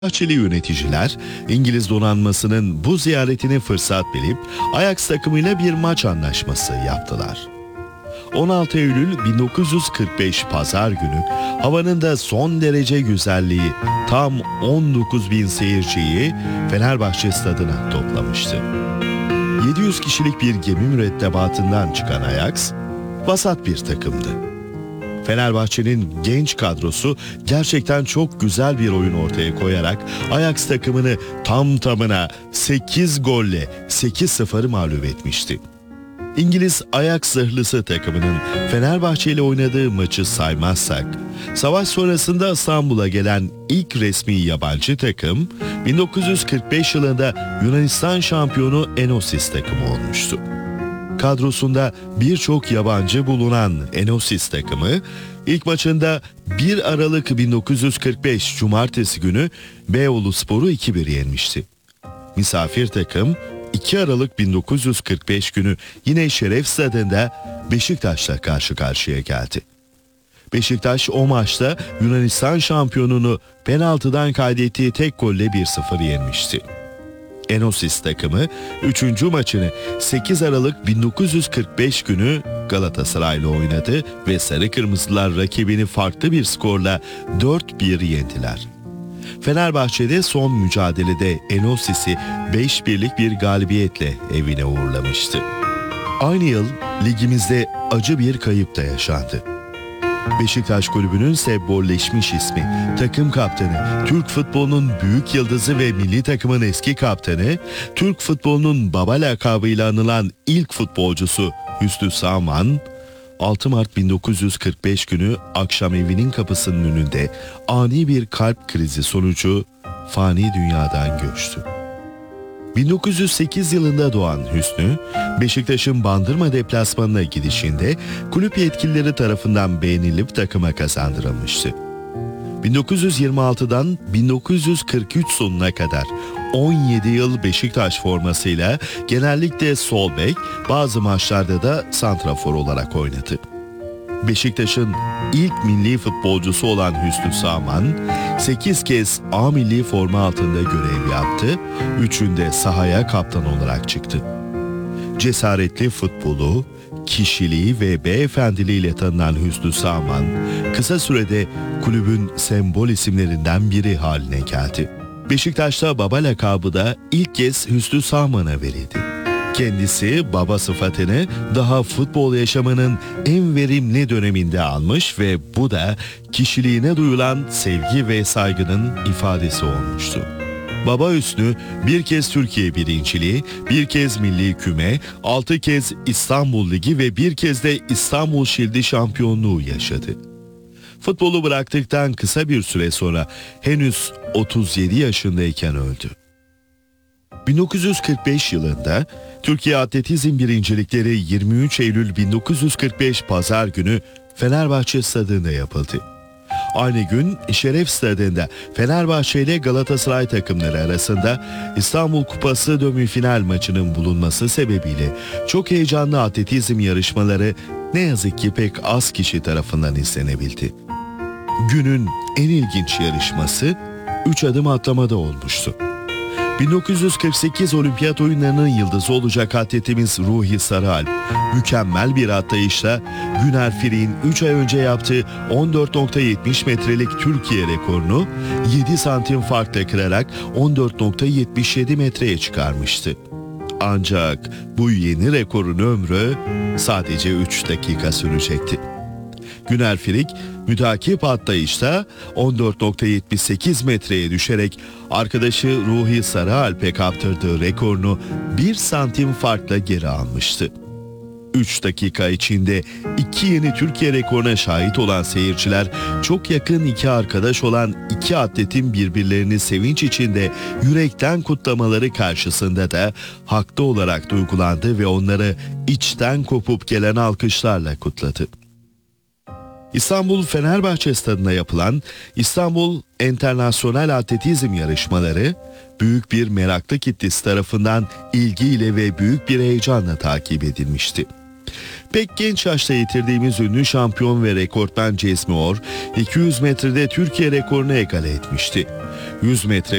Fenerbahçeli yöneticiler İngiliz donanmasının bu ziyaretini fırsat bilip Ajax takımıyla bir maç anlaşması yaptılar. 16 Eylül 1945 Pazar günü havanın da son derece güzelliği tam 19.000 seyirciyi Fenerbahçe stadına toplamıştı. 700 kişilik bir gemi mürettebatından çıkan Ajax vasat bir takımdı. Fenerbahçe'nin genç kadrosu gerçekten çok güzel bir oyun ortaya koyarak Ajax takımını tam tamına 8 golle 8-0 mağlup etmişti. İngiliz Ajax zırhlısı takımının Fenerbahçe ile oynadığı maçı saymazsak, savaş sonrasında İstanbul'a gelen ilk resmi yabancı takım 1945 yılında Yunanistan şampiyonu Enosis takımı olmuştu. Kadrosunda birçok yabancı bulunan Enosis takımı ilk maçında 1 Aralık 1945 Cumartesi günü Beyoğluspor'u 2-1 yenmişti. Misafir takım 2 Aralık 1945 günü yine Şeref Stadı'nda Beşiktaş'la karşı karşıya geldi. Beşiktaş o maçta Yunanistan şampiyonunu penaltıdan kaydettiği tek golle 1-0 yenmişti. Enosis takımı 3. maçını 8 Aralık 1945 günü Galatasaray'la oynadı ve Sarı Kırmızılar rakibini farklı bir skorla 4-1 yendiler. Fenerbahçe'de son mücadelede Enosis'i 5-1'lik bir galibiyetle evine uğurlamıştı. Aynı yıl ligimizde acı bir kayıp da yaşandı. Beşiktaş kulübünün sembolleşmiş ismi, takım kaptanı, Türk futbolunun büyük yıldızı ve milli takımın eski kaptanı, Türk futbolunun baba lakabıyla anılan ilk futbolcusu Hüsnü Sağman, 6 Mart 1945 günü akşam evinin kapısının önünde ani bir kalp krizi sonucu fani dünyadan göçtü. 1908 yılında doğan Hüsnü, Beşiktaş'ın Bandırma deplasmanına gidişinde kulüp yetkilileri tarafından beğenilip takıma kazandırılmıştı. 1926'dan 1943 sonuna kadar 17 yıl Beşiktaş formasıyla genellikle sol bek, bazı maçlarda da santrafor olarak oynadı. Beşiktaş'ın ilk milli futbolcusu olan Hüsnü Sağman, 8 kez A milli forma altında görev yaptı, 3'ünde sahaya kaptan olarak çıktı. Cesaretli futbolu, kişiliği ve beyefendiliğiyle tanınan Hüsnü Sağman, kısa sürede kulübün sembol isimlerinden biri haline geldi. Beşiktaş'ta baba lakabı da ilk kez Hüsnü Sağman'a verildi. Kendisi baba sıfatını daha futbol yaşamının en verimli döneminde almış ve bu da kişiliğine duyulan sevgi ve saygının ifadesi olmuştu. Baba Hüsnü bir kez Türkiye birinciliği, bir kez milli küme, 6 kez İstanbul Ligi ve bir kez de İstanbul Şildi şampiyonluğu yaşadı. Futbolu bıraktıktan kısa bir süre sonra henüz 37 yaşındayken öldü. 1945 yılında Türkiye Atletizm Birincilikleri 23 Eylül 1945 Pazar günü Fenerbahçe Stadı'nda yapıldı. Aynı gün Şeref Stadı'nda Fenerbahçe ile Galatasaray takımları arasında İstanbul Kupası demi-final maçının bulunması sebebiyle çok heyecanlı atletizm yarışmaları ne yazık ki pek az kişi tarafından izlenebildi. Günün en ilginç yarışması 3 adım atlamada olmuştu. 1948 Olimpiyat Oyunları'nın yıldızı olacak atletimiz Ruhi Sarıalp, mükemmel bir atlayışla Güner Firik'in 3 ay önce yaptığı 14.70 metrelik Türkiye rekorunu 7 santim farkla kırarak 14.77 metreye çıkarmıştı. Ancak bu yeni rekorun ömrü sadece 3 dakika sürecekti. Güner Firik mütakip atlayışta 14.78 metreye düşerek arkadaşı Ruhi Sarıalp'e kaptırdığı rekorunu 1 santim farkla geri almıştı. 3 dakika içinde 2 yeni Türkiye rekoruna şahit olan seyirciler, çok yakın 2 arkadaş olan 2 atletin birbirlerini sevinç içinde yürekten kutlamaları karşısında da haklı olarak duygulandı ve onları içten kopup gelen alkışlarla kutladı. İstanbul Fenerbahçe Stadı'nda yapılan İstanbul Enternasyonel Atletizm yarışmaları büyük bir meraklı kitlesi tarafından ilgiyle ve büyük bir heyecanla takip edilmişti. Pek genç yaşta yitirdiğimiz ünlü şampiyon ve rekortmen Cezmi Or, 200 metrede Türkiye rekorunu egale etmişti. 100 metre